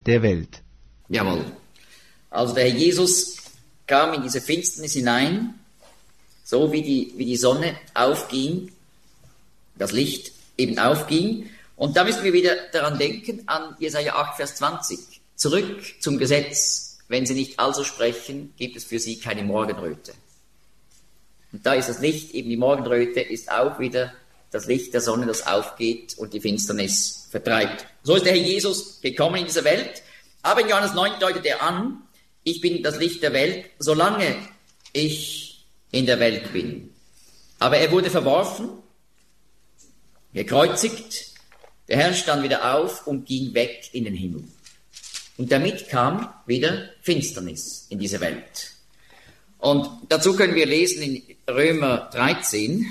der Welt. Jawohl. Also der Herr Jesus kam in diese Finsternis hinein, so wie die Sonne aufging, das Licht eben aufging. Und da müssen wir wieder daran denken, an Jesaja 8, Vers 20. Zurück zum Gesetz. Wenn sie nicht also sprechen, gibt es für sie keine Morgenröte. Und da ist das Licht, eben die Morgenröte, ist auch wieder das Licht der Sonne, das aufgeht und die Finsternis vertreibt. So ist der Herr Jesus gekommen in diese Welt. Aber in Johannes 9 deutet er an, ich bin das Licht der Welt, solange ich in der Welt bin. Aber er wurde verworfen, gekreuzigt, der Herr stand wieder auf und ging weg in den Himmel. Und damit kam wieder Finsternis in diese Welt. Und dazu können wir lesen in Römer 13,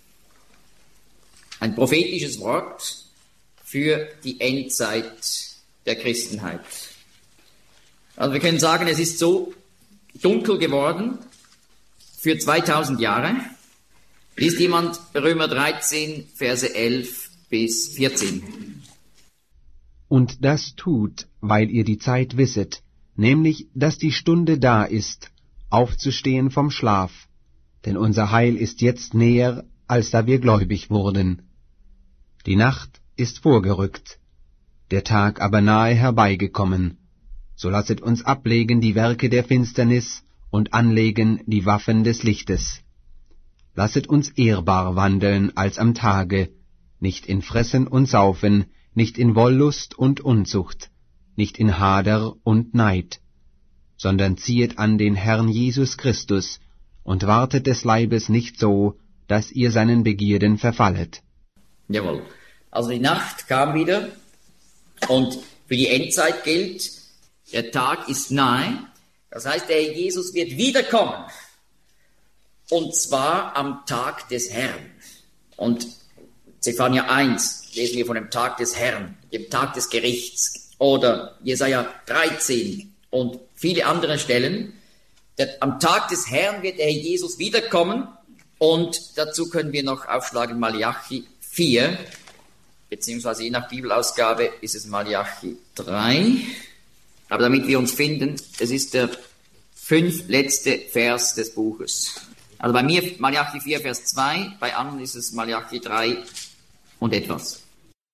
ein prophetisches Wort für die Endzeit der Christenheit. Also wir können sagen, es ist so dunkel geworden für 2000 Jahre. Liest jemand Römer 13, Verse 11 bis 14. Und das tut, weil ihr die Zeit wisset, nämlich, dass die Stunde da ist, aufzustehen vom Schlaf, denn unser Heil ist jetzt näher, als da wir gläubig wurden. Die Nacht ist vorgerückt, der Tag aber nahe herbeigekommen. So lasset uns ablegen die Werke der Finsternis und anlegen die Waffen des Lichtes. Lasset uns ehrbar wandeln als am Tage, nicht in Fressen und Saufen, nicht in Wollust und Unzucht, nicht in Hader und Neid, sondern ziehet an den Herrn Jesus Christus und wartet des Leibes nicht so, dass ihr seinen Begierden verfallet. Jawohl. Also die Nacht kam wieder und für die Endzeit gilt, der Tag ist nahe. Das heißt, der Herr Jesus wird wiederkommen. Und zwar am Tag des Herrn. Und Zephania 1 lesen wir von dem Tag des Herrn, dem Tag des Gerichts. Oder Jesaja 13 und viele andere Stellen. Am Tag des Herrn wird der Herr Jesus wiederkommen. Und dazu können wir noch aufschlagen Malachi 4, beziehungsweise je nach Bibelausgabe ist es Malachi 3. Aber damit wir uns finden, es ist der 5. letzte Vers des Buches. Also bei mir Malachi 4, Vers 2, bei anderen ist es Malachi 3 und etwas.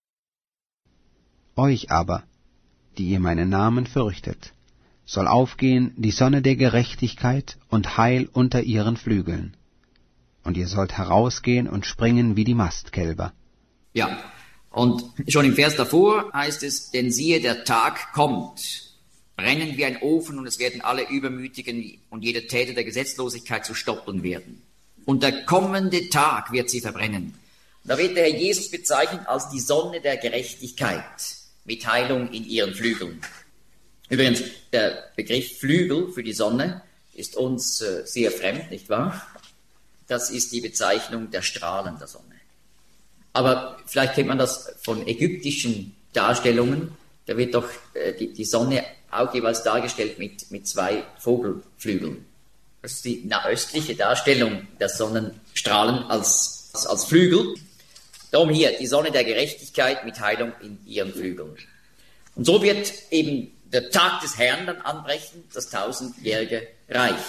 Euch aber, die ihr meinen Namen fürchtet, soll aufgehen die Sonne der Gerechtigkeit und Heil unter ihren Flügeln. Und ihr sollt herausgehen und springen wie die Mastkälber. Ja, und schon im Vers davor heißt es, denn siehe, der Tag kommt, brennen wie ein Ofen, und es werden alle Übermütigen und jeder Täter der Gesetzlosigkeit zu Stoppeln werden. Und der kommende Tag wird sie verbrennen. Und da wird der Herr Jesus bezeichnet als die Sonne der Gerechtigkeit mit Heilung in ihren Flügeln. Übrigens, der Begriff Flügel für die Sonne ist uns sehr fremd, nicht wahr? Das ist die Bezeichnung der Strahlen der Sonne. Aber vielleicht kennt man das von ägyptischen Darstellungen. Da wird doch die Sonne auch jeweils dargestellt mit zwei Vogelflügeln. Das ist die östliche Darstellung der Sonnenstrahlen als Flügel. Darum hier, die Sonne der Gerechtigkeit mit Heilung in ihren Flügeln. Und so wird eben der Tag des Herrn dann anbrechen, das 1000-jährige Reich.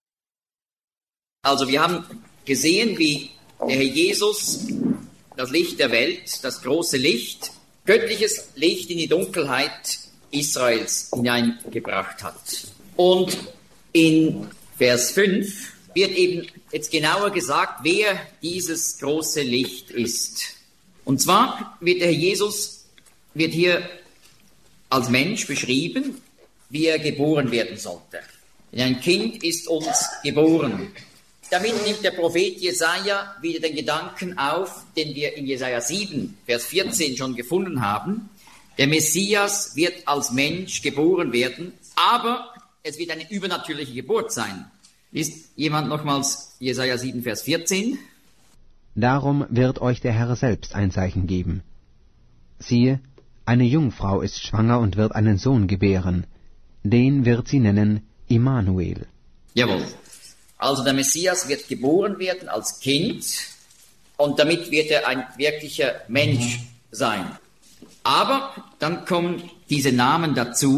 Also wir haben gesehen, wie der Herr Jesus das Licht der Welt, das große Licht, göttliches Licht in die Dunkelheit Israels hineingebracht hat. Und in Vers 5 wird eben jetzt genauer gesagt, wer dieses große Licht ist. Und zwar wird der Herr Jesus hier als Mensch beschrieben, wie er geboren werden sollte. Denn ein Kind ist uns geboren. Damit nimmt der Prophet Jesaja wieder den Gedanken auf, den wir in Jesaja 7, Vers 14 schon gefunden haben. Der Messias wird als Mensch geboren werden, aber es wird eine übernatürliche Geburt sein. Liest jemand nochmals Jesaja 7, Vers 14? Darum wird euch der Herr selbst ein Zeichen geben. Siehe, eine Jungfrau ist schwanger und wird einen Sohn gebären. Den wird sie nennen Immanuel. Jawohl. Also der Messias wird geboren werden als Kind und damit wird er ein wirklicher Mensch sein. Aber dann kommen diese Namen dazu.